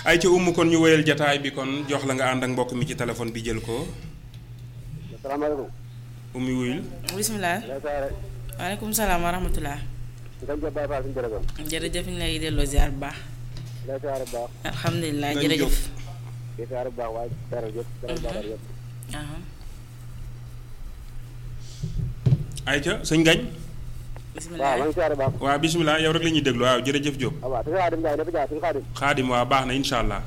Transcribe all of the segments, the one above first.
ay ca umu kon ñu wéyal jataay bi kon jox la nga ànd ak mbokk mi ci téléphone bi jël ko. asalaamaaleykum. Oumy wuyul. bisimilah. waaleykum salaam wa rahmatulah. jërëjëf ñu lay delloo ziar bu baax. alhamdulilah jërëjëf. ayca sëñ Gañ. bisimilah waaw bisimilah yow rek la ñuy déglu waaw jërëjëf Diop. xaadim waaw baax na incha allah.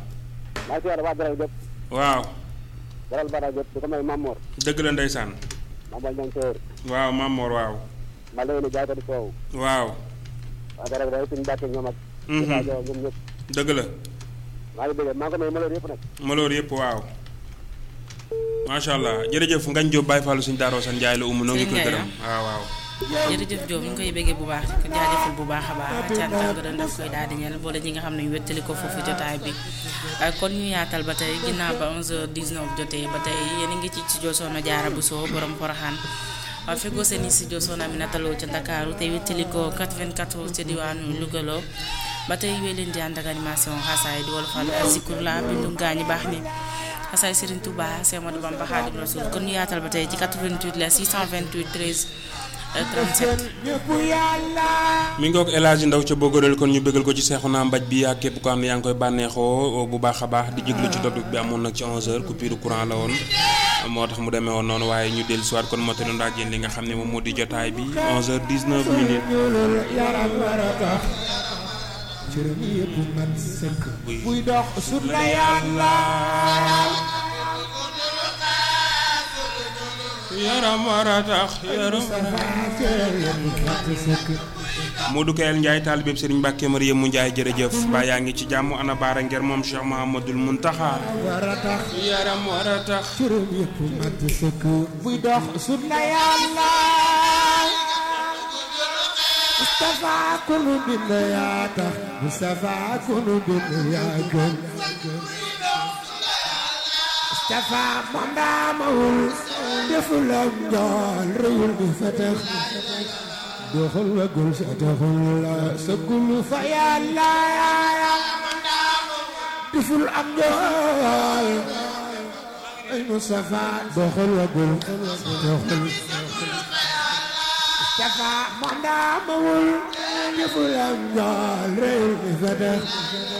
waaw. dëgg la ndeysaan. waaw Mamor waaw. waaw. dëgg la. maloor yëpp waaw. macha allah jërëjëf Ngañ Diop Baye Fallou suñu daaroo san Njaay la umu noo ngi koy gërëm waaw waaw. jërëjëf Diop ñu ngi koy béggee bu baax di ko jaajëfal bu baax a baax cant ak ngërëm daf koy daal di ñeel boole ñi nga xam ne ñu wettali ko foofu jotaay bi kon ñu yaatal ba tey ginnaaw ba 11h19 jotee ba tey yéen a ngi ci studio Soxna Jaara Bousso borom Poroxaan feggoo seen i studio Soxna Aminata Lo ca Ndakaaru te wettali ko 94 ca diwaanu Louga ba tey wéy leen di ànd ak animation xasaay di wolofal zikur la bindu gaañi baax ni xasaay Serigne Touba Cheikh Ahmadou Bamba Khadimu Rasul kon ñu yaatal ba tey ci 88 la 628 13 37. mi ngoog El Hadji Ndaw ca Bogorel kon ñu bëggal ko ci Seexuna Mbaj bi ak képp ko xam ne yaa ngi koy bànneexoo bu baax a baax di jéglu ci dog bi amoon nag ci 11h coupure courant la woon moo tax mu demee woon noonu waaye ñu dellu siwaat kon mottali ndax yéen li nga xam ne moom moo di jotaay bi 11h19 minutes. buy dox sut la yàlla yaram war a tax yaram Modou Kayel Ndiaye taalibe Serigne Mbacke Mariam mu Ndiaye jërëjëf ba yaa ngi ci jàmm ana baara ngir moom Cheikh Mouhamadoul Mountakha yaram war a tax buy dox sut la yàlla Mustafa kunu bind yaa tax Mustafa kunu bind yaa gën Mustafa moom daa mawul deful am njool réewul bi fa tax doxul wagul sa taxul sëggul fa yàlla deful am njool ay Mustafa doxul wagul sa taxul Mustafa moom daa mawul deful am njool réewul bi fa tax